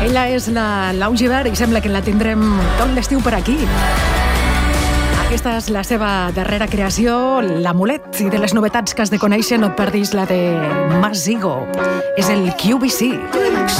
Ella és la Laugiver i sembla que la tindrem tot l'estiu per aquí. Aquesta és la seva darrera creació, l'Amulet, i de les novetats que has de conèixer no et perdis la de Masigo. És el QVC.